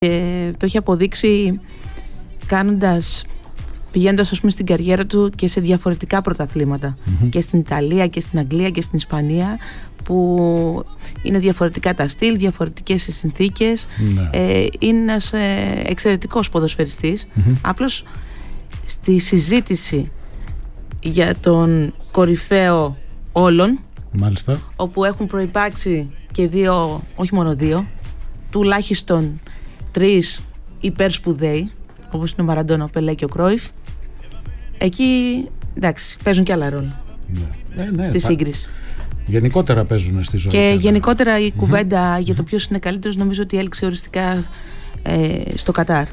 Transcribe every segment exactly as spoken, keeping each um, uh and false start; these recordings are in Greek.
Και το έχει αποδείξει κάνοντας, πηγαίνοντας ας πούμε στην καριέρα του και σε διαφορετικά πρωταθλήματα. Mm-hmm. Και στην Ιταλία και στην Αγγλία και στην Ισπανία, που είναι διαφορετικά τα στυλ, διαφορετικές οι συνθήκες. Mm-hmm. ε, είναι ένας ε, εξαιρετικός ποδοσφαιριστής. Mm-hmm. Απλώς στη συζήτηση για τον κορυφαίο όλων, μάλιστα, όπου έχουν προϋπάρξει και δύο, όχι μόνο δύο, τουλάχιστον τρεις υπερспουδαίοι, όπως είναι ο Μαραντόνα, ο Πελέ και ο Κρόιφ, εκεί εντάξει, παίζουν και άλλα ρόλο. Ναι, ναι, στη σύγκριση. Γενικότερα παίζουν στη ζωή. Και γενικότερα η κουβέντα mm-hmm. για το ποιος είναι καλύτερος, νομίζω ότι έληξε οριστικά ε, στο Κατάρ.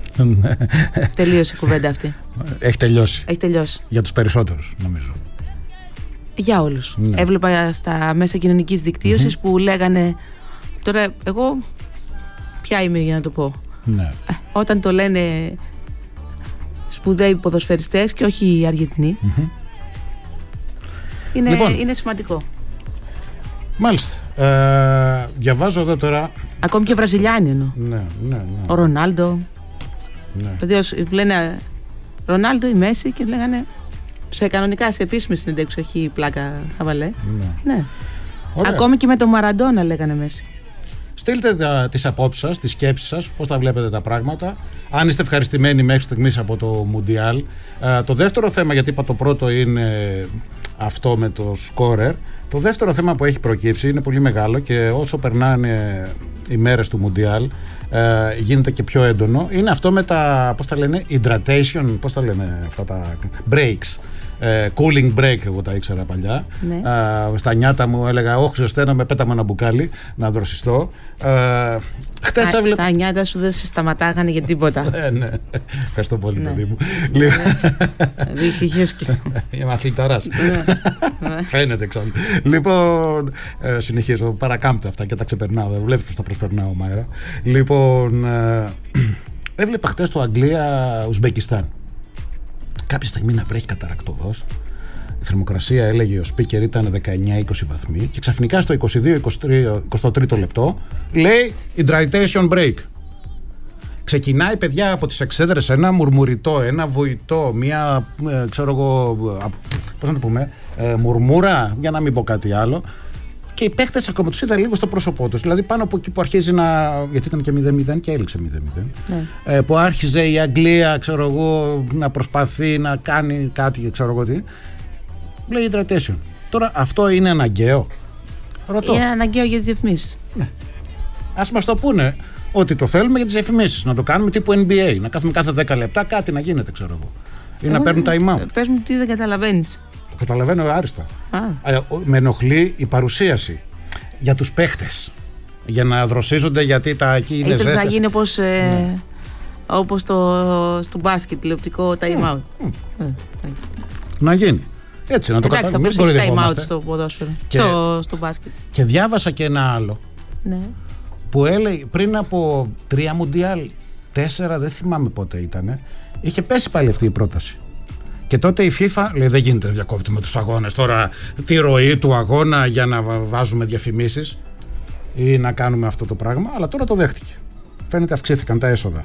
Τελείωσε η κουβέντα αυτή. Έχει τελειώσει. Έχει τελειώσει. Για τους περισσότερους, νομίζω. Για όλους. Ναι. Έβλεπα στα μέσα κοινωνικής δικτύωσης mm-hmm. που λέγανε. Τώρα, εγώ ποια είμαι για να το πω. Ναι. Όταν το λένε σπουδαίοι ποδοσφαιριστές και όχι οι Αργεντινοί, mm-hmm. είναι, λοιπόν, είναι σημαντικό. Μάλιστα. Ε, διαβάζω εδώ τώρα. Ακόμη και Βραζιλιάνοι εννοώ. Ναι, ναι, ναι. Ο Ρονάλντο. Ναι. Δηλαδή, λένε Ρονάλντο ή Μέση και λέγανε σε κανονικά, σε επίσημη συνέντευξη, όχι πλάκα χαβαλέ. Ναι. Ναι. Ακόμη και με τον Μαραντόνα λέγανε Μέση. Στείλτε τα, τις απόψεις σας, τις σκέψεις σας, πώς τα βλέπετε τα πράγματα. Αν είστε ευχαριστημένοι μέχρι στιγμής από το Μουντιάλ. Ε, το δεύτερο θέμα, γιατί είπα το πρώτο είναι αυτό με το σκόρερ. Το δεύτερο θέμα που έχει προκύψει είναι πολύ μεγάλο και όσο περνάνε οι μέρες του Μουντιάλ ε, γίνεται και πιο έντονο. Είναι αυτό με τα, πώς τα λένε, hydratation, πώς τα λένε αυτά τα breaks. Ε, cooling break, εγώ τα ήξερα παλιά. Ναι. Ε, στα νιάτα μου έλεγα: όχι, ζεσταίνω με πέταμε ένα μπουκάλι να δροσιστώ. Ε, χτες στα, έβλε... στα νιάτα σου δεν σε σταματάγανε για τίποτα. Ναι, ναι. Ευχαριστώ πολύ, ναι. παιδί μου. Είμαι αθληταράς. Φαίνεται εξάλλου. Λοιπόν, ε, συνεχίζω. Παρακάμπτω αυτά και τα ξεπερνάω. Βλέπεις πως τα προσπερνάω, Μάιρα. Λοιπόν, ε, έβλεπα χτες το Αγγλία-Ουσμπεκιστάν. Κάποια στιγμή να βρέχει καταρακτωδώς. Η θερμοκρασία, έλεγε ο speaker, ήταν δεκαεννιά είκοσι βαθμοί και ξαφνικά στο είκοσι δύο είκοσι τρία λεπτό λέει hydration break. Ξεκινάει, παιδιά, από τις εξέδρες ένα μουρμουριτό, ένα βοητό, μια, ε, ξέρω εγώ, πώς να το πούμε, ε, μουρμούρα, για να μην πω κάτι άλλο. Και οι παίχτες ακόμα τους είδα λίγο στο πρόσωπό τους. Δηλαδή πάνω από εκεί που αρχίζει να. Γιατί ήταν και μηδέν μηδέν και έληξε μηδέν μηδέν. Ναι. Ε, που άρχιζε η Αγγλία, ξέρω εγώ, να προσπαθεί να κάνει κάτι, ξέρω εγώ τι. Λέει hydration. Τώρα αυτό είναι αναγκαίο. Ρωτώ. Είναι αναγκαίο για τις διαφημίσεις. Ναι. Ας μας το πούνε ότι το θέλουμε για τις διαφημίσεις. Να το κάνουμε τύπου N B A. Να κάθουμε κάθε δέκα λεπτά κάτι να γίνεται, ξέρω εγώ. Ή εγώ να παίρνουν time out. Πες μου τι δεν καταλαβαίνεις. Καταλαβαίνω άριστα. Α. Με ενοχλεί η παρουσίαση για τους παίχτες. Για να δροσίζονται, γιατί τα εκεί είναι ζέστες. Ήθελες να γίνει όπως, ναι. ε, όπως το, στο μπάσκετ, τηλεοπτικό time out. Mm. Mm. Mm. Να γίνει. Έτσι, να το καταλάβουμε. Εντάξει, απλώς έχει time out στο ποδόσφαιρο, και, στο, στο μπάσκετ. Και διάβασα και ένα άλλο. Ναι. Που έλεγε πριν από τρία Μουντιάλ, τέσσερα, δεν θυμάμαι πότε ήτανε, είχε πέσει πάλι αυτή η πρόταση. Και τότε η FIFA λέει: δεν γίνεται να διακόπτουμε τους αγώνες τώρα, τη ροή του αγώνα για να βάζουμε διαφημίσεις ή να κάνουμε αυτό το πράγμα. Αλλά τώρα το δέχτηκε. Φαίνεται αυξήθηκαν τα έσοδα.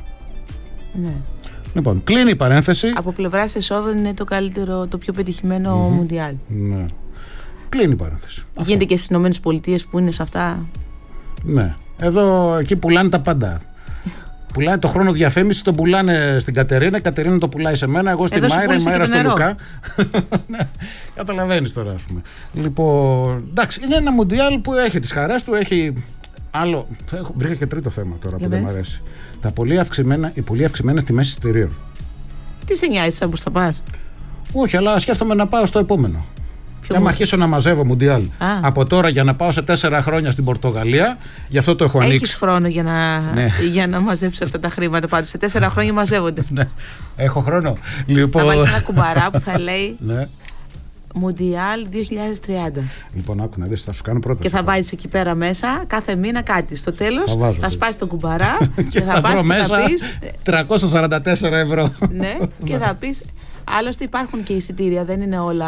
Ναι. Λοιπόν, κλείνει η παρένθεση. Από πλευράς εσόδων είναι το καλύτερο, το πιο πετυχημένο mm-hmm. Μουντιάλ. Ναι. Κλείνει η παρένθεση. Γίνεται και στις ΗΠΑ που είναι σε αυτά. Ναι. Εδώ εκεί πουλάνε τα πάντα. Πουλάνε το χρόνο διαφήμιση, τον πουλάνε στην Κατερίνα, η Κατερίνα το πουλάει σε μένα, εγώ στη Μάιρα, η Μάιρα στο Λουκά. Ναι, καταλαβαίνεις τώρα, ας πούμε. Λοιπόν, εντάξει, είναι ένα Μουντιάλ που έχει τις χαρές του, έχει άλλο. Βρήκα και τρίτο θέμα τώρα που δεν μου αρέσει. Τα πολύ αυξημένα, οι πολύ αυξημένες τιμές εισιτηρίων. Τι σε νοιάζει, σαν που θα πας? Όχι, αλλά σκέφτομαι να πάω στο επόμενο. Και άμα αρχίσω να μαζεύω Μουντιάλ από τώρα για να πάω σε τέσσερα χρόνια στην Πορτογαλία, γι' αυτό το έχω ανοίξει. Έχεις χρόνο για να, ναι. για να μαζέψεις αυτά τα χρήματα πάντως. Σε τέσσερα χρόνια μαζεύονται. Ναι. Έχω χρόνο. Λοιπόν... Θα βάλεις ένα κουμπαρά που θα λέει ναι. Μουντιάλ δύο χιλιάδες τριάντα. Λοιπόν, άκου να δεις, θα σου κάνω πρόταση. Και θα βάζεις εκεί πέρα μέσα κάθε μήνα κάτι. Στο τέλος θα, βάζω, θα σπάσεις τον κουμπαρά και, και θα πας και θα πεις τριακόσια σαράντα τέσσερα ευρώ. Ναι, και θα πεις. Άλλωστε υπάρχουν και εισιτήρια, δεν είναι όλα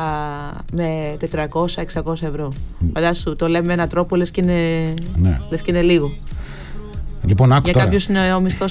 με τετρακόσια με εξακόσια ευρώ. Mm. Φαντάσου, το λέμε με έναν τρόπο, λες και είναι, ναι. λες και είναι λίγο. Λοιπόν, άκου για τώρα. κάποιους είναι ο μισθός